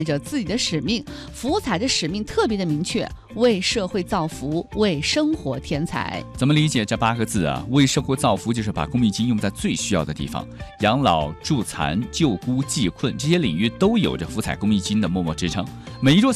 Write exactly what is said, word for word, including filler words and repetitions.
着自己的使命，福彩的使命特别的明确，为社会造福，为生活添彩。 怎么理解这八个字啊？为社会造福就是把公益金用在最需要的地方，养老、助残、救孤、济困这些领域都有着福彩公益金的默默支撑。每一桌